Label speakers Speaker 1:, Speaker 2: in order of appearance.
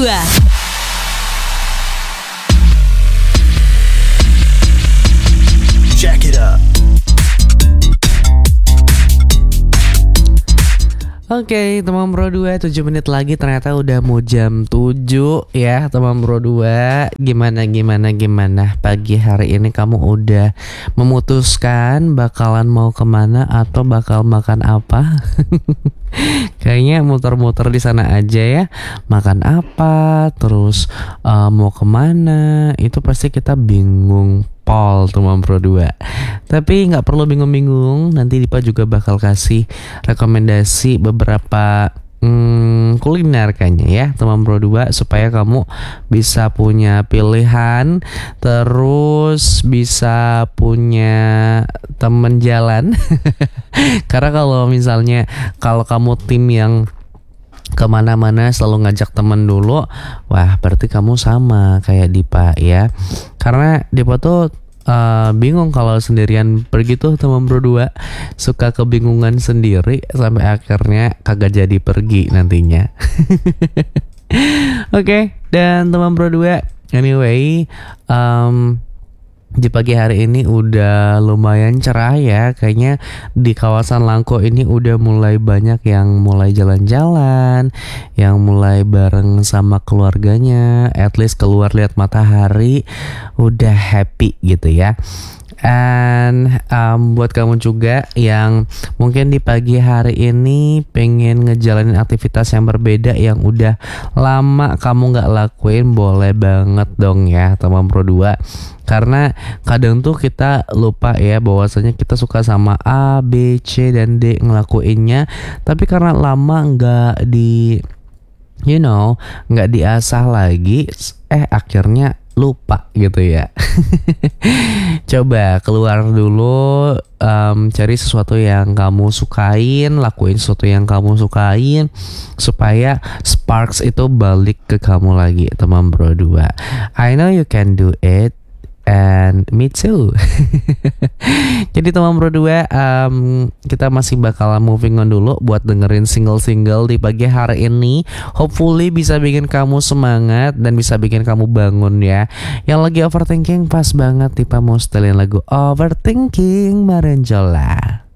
Speaker 1: 2.
Speaker 2: Jack it up.
Speaker 3: Oke, teman Bro 2, 7 menit lagi ternyata udah mau jam 7 ya teman Bro 2. Gimana pagi hari ini kamu udah memutuskan bakalan mau kemana atau bakal makan apa? Kayaknya muter-muter di sana aja ya. Makan apa, terus mau kemana, itu pasti kita bingung pol teman Pro 2. Tapi nggak perlu bingung-bingung, nanti Dipa juga bakal kasih rekomendasi beberapa kuliner kayaknya ya teman Pro 2, supaya kamu bisa punya pilihan, terus bisa punya temen jalan. Karena kalau misalnya kalau kamu tim yang kemana-mana selalu ngajak temen dulu, wah berarti kamu sama kayak Dipa ya. Karena Dipa tuh bingung kalau sendirian pergi tuh teman Bro 2, suka kebingungan sendiri sampai akhirnya kagak jadi pergi nantinya. Oke, dan teman Bro 2, anyway, di pagi hari ini udah lumayan cerah ya. Kayaknya di kawasan Langko ini udah mulai banyak yang mulai jalan-jalan, yang mulai bareng sama keluarganya, at least keluar lihat matahari, udah happy gitu ya. And buat kamu juga yang mungkin di pagi hari ini pengen ngejalanin aktivitas yang berbeda yang udah lama kamu gak lakuin, boleh banget dong ya teman Pro 2. Karena kadang tuh kita lupa ya bahwasanya kita suka sama A, B, C, dan D ngelakuinnya, tapi karena lama gak nggak diasah lagi, akhirnya lupa gitu ya. Coba keluar dulu, cari sesuatu yang kamu sukain, lakuin sesuatu yang kamu sukain, supaya sparks itu balik ke kamu lagi teman Bro 2. I know you can do it, and me too. Jadi teman Bro 2, kita masih bakal moving on dulu buat dengerin single-single di pagi hari ini. Hopefully bisa bikin kamu semangat dan bisa bikin kamu bangun ya. Yang lagi overthinking, pas banget Dipa mau setelin lagu Overthinking Marenjola.